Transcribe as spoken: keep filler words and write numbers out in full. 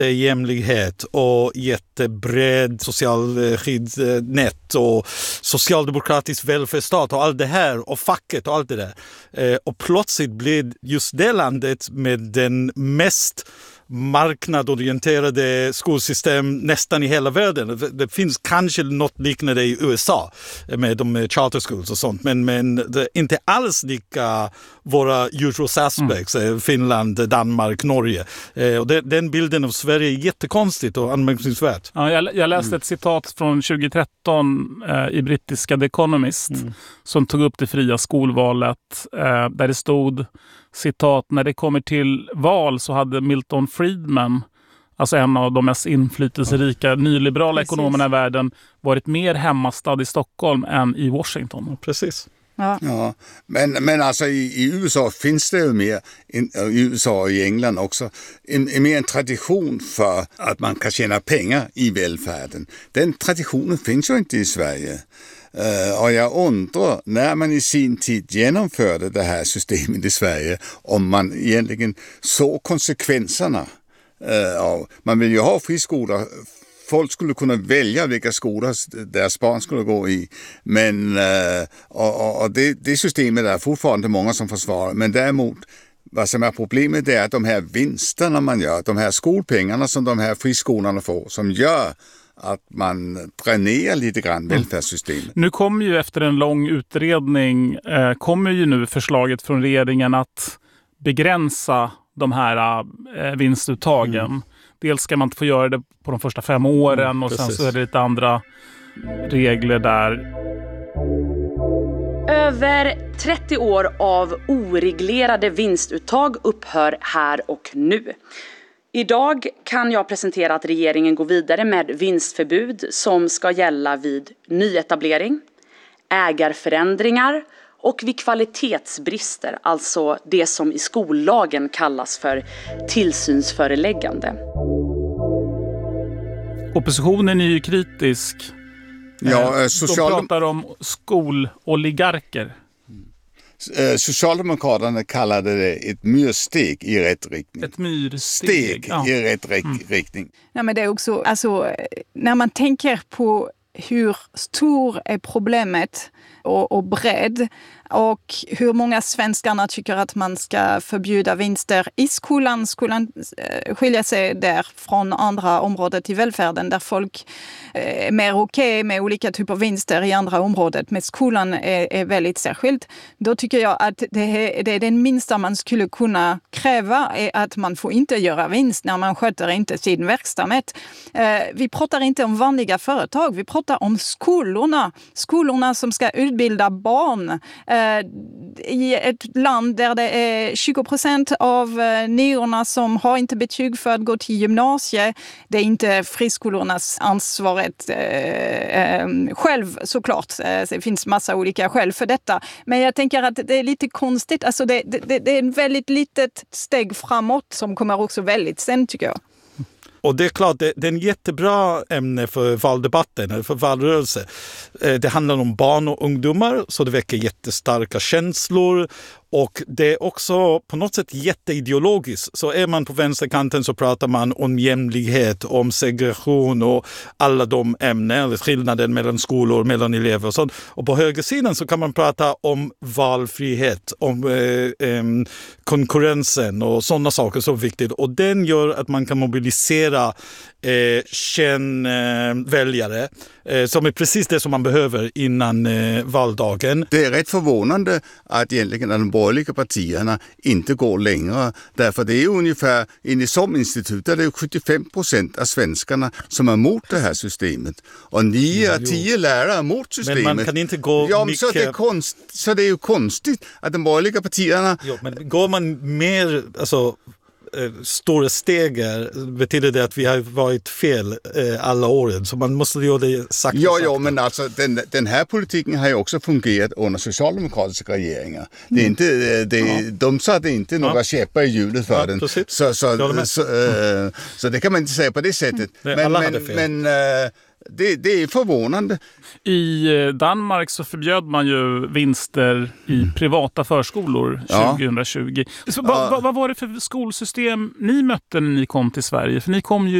jämlikhet och jättebred social skyddsnät och socialdemokratisk välfärdsstat och allt det här och facket och allt det där. Och plötsligt blev just det landet med den mest marknadorienterade skolsystem nästan i hela världen. Det finns kanske något liknande i U S A med de charter schools och sånt, men, men det är inte alls lika våra usual suspects, mm. Finland, Danmark, Norge. Och det, den bilden av Sverige är jättekonstigt och anmärkningsvärt. Ja, jag, jag läste mm. ett citat från tjugo tretton eh, i brittiska The Economist mm. som tog upp det fria skolvalet eh, där det stod citat, när det kommer till val så hade Milton Friedman, alltså en av de mest inflytelserika ja. nyliberala Precis. ekonomerna i världen, varit mer hemmastad i Stockholm än i Washington. Ja, precis. Ja. Ja, men, men alltså i, i U S A finns det ju mer, in, i U S A och i England också, en, en mer en tradition för att man kan tjäna pengar i välfärden. Den traditionen finns ju inte i Sverige. Uh, och jag undrar, när man i sin tid genomförde det här systemet i Sverige, om man egentligen såg konsekvenserna uh, av, man vill ju ha friskolor, folk skulle kunna välja vilka skolor deras barn skulle gå i, men uh, och, och det, det systemet är fortfarande många som försvarar, men däremot vad som är problemet är att de här vinsterna man gör, de här skolpengarna som de här friskolorna får, som gör att man dränerar lite grann välfärdssystemet. Nu kommer ju efter en lång utredning eh, kommer ju nu förslaget från regeringen att begränsa de här eh, vinstuttagen. Mm. Dels ska man inte få göra det på de första fem åren mm, och sen så är det lite andra regler där. Över trettio år av oreglerade vinstuttag upphör här och nu. Idag kan jag presentera att regeringen går vidare med vinstförbud som ska gälla vid nyetablering, ägarförändringar och vid kvalitetsbrister, alltså det som i skollagen kallas för tillsynsföreläggande. Oppositionen är ju kritisk. Ja, social... De pratar om skololigarker. Socialdemokraterna kallade det ett myrsteg i rätt riktning. Ett myrsteg Steg ja. i rätt mm. riktning. Ja, men det är också, alltså, när man tänker på hur stor är problemet och, och bredd och hur många svenskarna tycker att man ska förbjuda vinster i skolan. Skolan skiljer sig där från andra områden i välfärden där folk är mer okej okay med olika typer av vinster i andra områden. Men skolan är, är väldigt särskilt. Då tycker jag att det är, det är den minsta man skulle kunna kräva är att man får inte göra vinst när man sköter inte sin verksamhet. Vi pratar inte om vanliga företag. Vi pratar om skolorna. Skolorna som ska utbilda barn i ett land där det är tjugo procent av niorna som har inte betyg för att gå till gymnasiet. Det är inte friskolornas ansvaret eh, själv såklart. Det finns massa olika skäl för detta. Men jag tänker att det är lite konstigt. Alltså det, det, det är en väldigt litet steg framåt som kommer också väldigt sen tycker jag. Och det är klart, det, det är en jättebra ämne för valdebatten, för valrörelse. Det handlar om barn och ungdomar, så det väcker jättestarka känslor. Och det är också på något sätt jätteideologiskt. Så är man på vänsterkanten så pratar man om jämlikhet, om segregation och alla de ämnen, skillnaden mellan skolor, mellan elever och sånt. Och på högersidan så kan man prata om valfrihet, om eh, eh, konkurrensen och sådana saker som är viktigt. Och den gör att man kan mobilisera eh, kärnväljare eh, som är precis det som man behöver innan eh, valdagen. Det är rätt förvånande att egentligen de borgerliga partierna inte går längre. Därför det är ungefär, enligt SOM-institutet, det är sjuttiofem procent av svenskarna som är emot det här systemet. Och nio av tio lärare är emot systemet. Men man kan inte gå ja, mycket... så, det är konst, så det är ju konstigt att de borgerliga partierna... Jo, men går man mer... Alltså... stora steg betyder det att vi har varit fel eh, alla åren. Så man måste göra det sakta. Ja, ja, men alltså den, den här politiken har ju också fungerat under socialdemokratiska regeringar. Det är inte, det, ja. De satte inte några ja. käppar i hjulet för ja, den. Så, så, så, så, äh, så det kan man inte säga på det sättet. Mm. Men, men, men, äh, Det, det är förvånande. I Danmark så förbjöd man ju vinster i privata förskolor Ja. tjugohundratjugo. Så, vad, Ja. vad, vad var det för skolsystem ni mötte när ni kom till Sverige? För ni kom ju